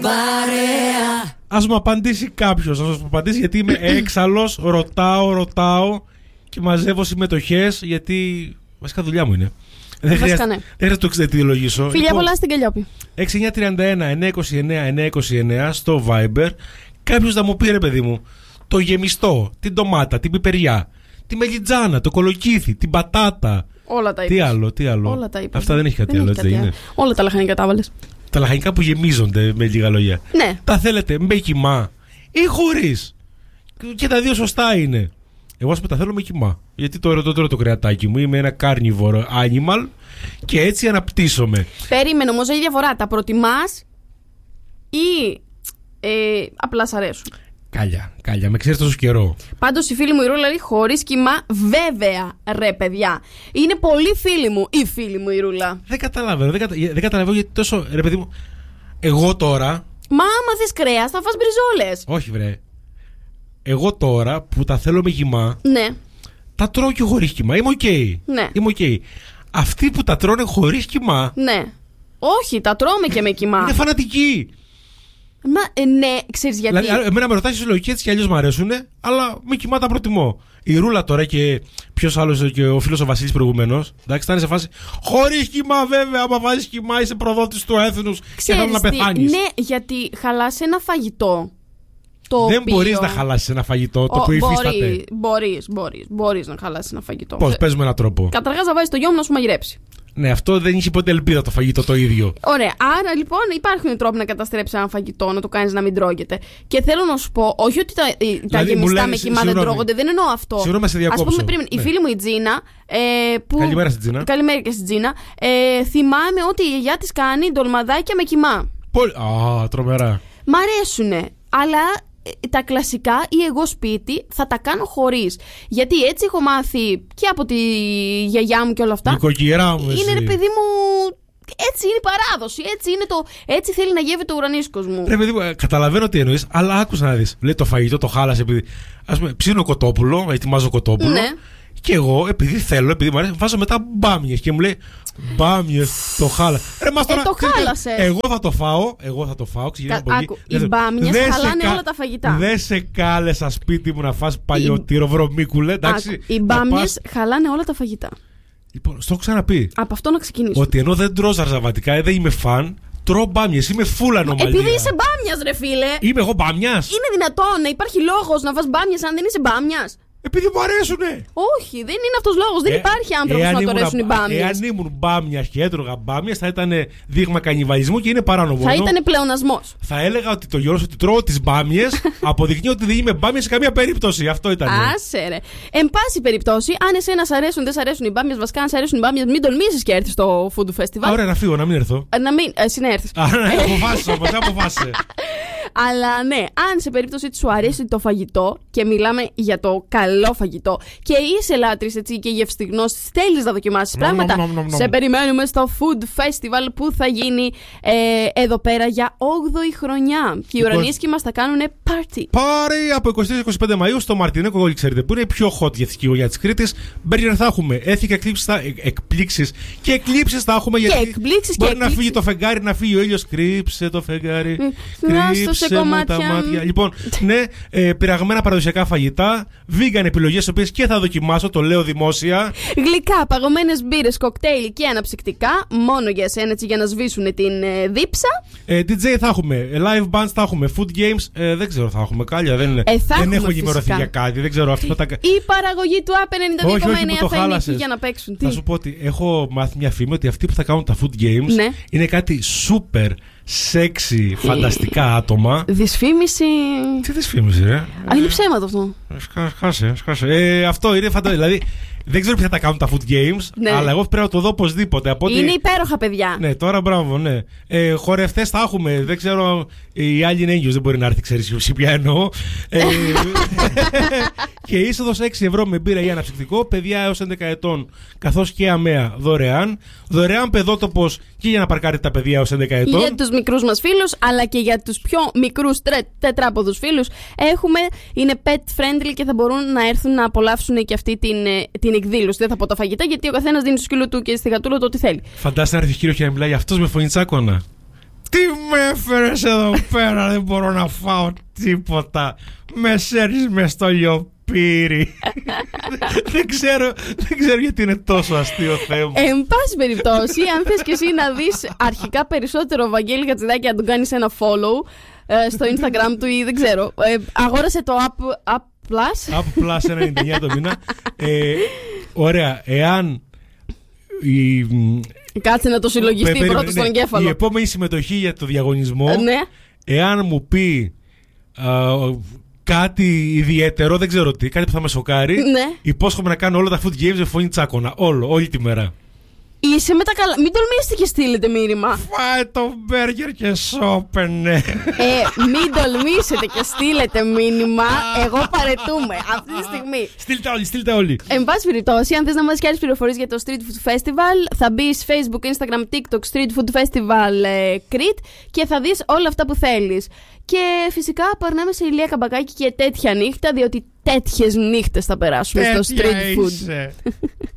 παρέα. Ας μου απαντήσει κάποιος, ας μου απαντήσει, γιατί είμαι έξαλλος, ρωτάω και μαζεύω συμμετοχές, γιατί βασικά δουλειά μου είναι. Δεν χρειάζεται να το εξαιτιολογήσω. Φιλιά πολλά στην Καλλιόπη. 6931-929 στο Viber. Κάποιος θα μου πει, ρε παιδί μου, το γεμιστό, την ντομάτα, την πιπεριά, τη μελιτζάνα, το κολοκύθι, την πατάτα. Όλα τα είπες. Τι άλλο. Όλα τα είπες. Αυτά δεν έχει κάτι άλλο, έτσι δεν είναι? Όλα τα λαχανικά τα βάλες. Τα λαχανικά που γεμίζονται, με λίγα λόγια. Ναι. Τα θέλετε με κιμά ή χωρίς? Και τα δύο σωστά είναι. Εγώ ας πούμε τα θέλω με κιμά. Γιατί τώρα το κρεατάκι μου, είμαι ένα carnivore animal και έτσι αναπτύσσομαι. Περίμενε όμως, έχει διαφορά. Τα προτιμάς ή απλά σ' αρέσουν? Κάλια, με ξέρεις τόσο καιρό. Πάντως η φίλη μου η Ρούλα λέει χωρίς κιμά, βέβαια ρε παιδιά. Είναι πολύ φίλη μου η φίλη μου η Ρούλα. Δεν καταλαβαίνω γιατί τόσο, ρε παιδί μου. Εγώ τώρα. Μα άμα θες κρέας θα φας μπριζόλες. Όχι βρε. Εγώ τώρα που τα θέλω με κιμά, ναι, τα τρώω και χωρίς κιμά. Είμαι οκ. Ναι. Είμαι οκ. Αυτοί που τα τρώνε χωρίς κιμά. Ναι. Όχι, τα τρώμε και με κιμά. Είναι φανατικοί. Ναι, ξέρεις γιατί? Δηλαδή, εμένα με ρωτάς συλλογική, έτσι κι αλλιώς μου αρέσουν, αλλά με κιμά τα προτιμώ. Η Ρούλα τώρα και ποιος άλλος, και ο φίλος ο Βασίλης προηγουμένως, εντάξει, θα είναι σε φάση χωρίς κιμά, βέβαια. Άμα βάζεις κιμά, είσαι προδότης του έθνους και θέλω να πεθάνεις. Ναι, γιατί χαλάς ένα φαγητό. Δεν μπορείς να χαλάσεις ένα φαγητό το οποίο υφίσταται. Μπορείς να χαλάσεις ένα φαγητό. Πώς, πες με έναν τρόπο. Καταρχάς να βάζεις το γιο μου να σου μαγειρέψει. Ναι, αυτό δεν είχε ποτέ ελπίδα το φαγητό το ίδιο. Ωραία. Άρα λοιπόν υπάρχουν τρόποι να καταστρέψεις ένα φαγητό, να το κάνεις να μην τρώγεται. Και θέλω να σου πω, όχι ότι τα γεμιστά με κιμά δεν τρώγονται, δεν εννοώ αυτό. Συγγνώμη, σε διακόψω. Ας πούμε πριν, η φίλη μου η Τζίνα. Καλημέρα στην Τζίνα. Καλημέρα και στην Τζίνα. Θυμάμαι ότι η γιαγιά της κάνει ντολμαδάκια με κιμά. Τρομερά. Μ' αρέσουνε, αλλά τα κλασικά ή εγώ σπίτι θα τα κάνω χωρίς. Γιατί έτσι έχω μάθει και από τη γιαγιά μου και όλα αυτά. Νοικοκυρά μου, είναι, ρε παιδί μου, έτσι είναι η παράδοση. Έτσι θέλει να γεύεται ο ουρανίσκος μου. Ρε παιδί μου, καταλαβαίνω τι εννοείς, αλλά άκουσα να δεις. Λέει το φαγητό το χάλασε επειδή. Ας πούμε, ψήνω κοτόπουλο, ετοιμάζω κοτόπουλο. Ναι. Και εγώ, επειδή μου αρέσει, βάζω μετά μπάμιες και μου λέει μπάμιες, το χάλασε. Το χάλασε. Εγώ θα το φάω. Άκου, οι μπάμιες χαλάνε όλα τα φαγητά. Δεν σε κάλεσα σπίτι μου να φας παλιωτήρο βρωμίκουλε, εντάξει. Οι μπάμιες χαλάνε όλα τα φαγητά. Λοιπόν, στο έχω ξαναπεί. Από αυτό να ξεκινήσω. Ότι ενώ δεν τρώω ζαρζαβατικά, δεν είμαι φαν, τρώω μπάμιες. Είμαι φούλα ανομαλία. Επειδή είσαι μπάμιας, ρε φίλε. Είμαι εγώ μπάμιας. Είναι δυνατόν να υπάρχει λόγος να φας μπάμιες αν δεν είσαι μπάμιας? Επειδή μου αρέσουνε. Όχι, δεν είναι αυτός λόγος. Δεν υπάρχει άνθρωπος να το αρέσουν οι μπάμιες. Εάν ήμουν μπάμιας και έτρωγα μπάμιες, θα ήταν δείγμα κανιβαλισμού και είναι παράνομο. Θα ήταν πλεονασμός. Θα έλεγα ότι το γεγονός ότι τρώω τις μπάμιες αποδεικνύει ότι δεν είμαι μπάμιες σε καμία περίπτωση. Αυτό ήταν. Άσε ρε. Εν πάση περιπτώσει, αν εσένα σ' αρέσουν, δεν σ' αρέσουν οι μπάμιες, βασικά αν σ' αρέσουν οι μπάμιες, μην τολμήσεις και έρθεις στο Food Festival. Ωραία, να φύγω, να μην έρθω. Εσύ να έρθεις. Αποφάσισε. Αλλά ναι, αν σε περίπτωση ότι σου αρέσει το φαγητό και μιλάμε για το καλό φαγητό και είσαι λάτρης έτσι και γευστιγνός, θέλεις να δοκιμάσεις πράγματα, σε περιμένουμε στο Food Festival που θα γίνει εδώ πέρα για 8η χρονιά. Και οι ουρανίσκοι μας θα κάνουν party. Πάρει από 23-25 Μαΐου στο Μαρτινέκο, όλοι ξέρετε που είναι η πιο hot γευστική γωνιά της Κρήτης. Μπέργκερ θα έχουμε, έθικα εκπλήξεις και εκλήψεις θα έχουμε. Γιατί μπορεί να φύγει το φεγγάρι, να φύγει ο ήλιος. Κρύψε το φεγγάρι. Σε κομμάτια. Τα μάτια. Λοιπόν, ναι, πειραγμένα παραδοσιακά φαγητά, vegan επιλογές, οποίες και θα δοκιμάσω, το λέω δημόσια. Γλυκά, παγωμένες μπύρες, κοκτέιλ και αναψυκτικά, μόνο για εσένα έτσι για να σβήσουν την δίψα. DJ θα έχουμε, live bands θα έχουμε, food games, δεν ξέρω θα έχουμε, κάλια, δεν έχω ενημερωθεί για κάτι, δεν ξέρω αυτό τα. Η παραγωγή του A92,9 θα είναι εκεί για να παίξουν. Θα σου πω ότι έχω μάθει μια φήμη ότι αυτοί που θα κάνουν τα food games είναι κάτι super σεξι, φανταστικά άτομα. Δυσφήμιση. Τι δυσφήμιση, ρε? Είναι ψέματο αυτό. Σκάσε. Αυτό είναι φανταστικό. Δηλαδή, δεν ξέρω ποια θα κάνουν τα food games, αλλά εγώ πρέπει να το δω οπωσδήποτε. Είναι υπέροχα, παιδιά. Ναι, τώρα μπράβο, ναι. Χορευτές θα έχουμε. Δεν ξέρω. Η άλλη είναι έγκυος, δεν μπορεί να έρθει, ξέρεις ποια εννοώ. Και είσοδος 6 ευρώ με μπύρα ή αναψυκτικό, παιδιά έως 11 ετών, καθώς και αμαία δωρεάν. Δωρεάν παιδότοπος και για να παρκάρετε τα παιδιά έως 11 ετών. Για τους μικρούς μας φίλους, αλλά και για τους πιο μικρούς τετράποδους φίλους, είναι pet friendly και θα μπορούν να έρθουν να απολαύσουν και αυτή την εκδήλωση. Δεν θα πω τα φαγητά, γιατί ο καθένας δίνει στο σκύλο του και στη γατούλα το ό,τι θέλει. Φαντάζεσαι να έρθει ο κύριος και να μιλάει αυτός με φωνή τσάκωνα. Τι με έφερες εδώ πέρα, δεν μπορώ να φάω τίποτα. Με σέρνεις μες στο λιοπύρι. δεν ξέρω γιατί είναι τόσο αστείο θέμα. Εν πάση περιπτώσει, αν θες και εσύ να δεις αρχικά περισσότερο Βαγγέλη Χατζηδάκη, να τον κάνεις ένα follow στο Instagram του ή δεν ξέρω, αγόρασε το App Plus. App Plus 1,99 το μήνα. Ωραία, εάν κάτσε να το συλλογιστεί πρώτα στον εγκέφαλο. Η επόμενη συμμετοχή για το διαγωνισμό, ναι. Εάν μου πει κάτι ιδιαίτερο, δεν ξέρω τι, κάτι που θα με σοκάρει, ναι. Υπόσχομαι να κάνω όλα τα food games με φωνή τσάκωνα. Όλη τη μέρα. Είσαι με τα καλά. Μην τολμήσετε και στείλετε μήνυμα. Φάε το μπέργκερ και σώπαινε. Μην τολμήσετε και στείλετε μήνυμα. Εγώ παρετούμε αυτή τη στιγμή. Στείλτε όλοι. Εν πάση περιπτώσει, αν θες να μάθεις και άλλες πληροφορίες για το Street Food Festival, θα μπεις Facebook, Instagram, TikTok, Street Food Festival Crete και θα δεις όλα αυτά που θέλεις. Και φυσικά περνάμε σε Ηλία Καμπακάκη και τέτοια νύχτα, διότι τέτοιες νύχτες θα περάσουμε στο Street Food.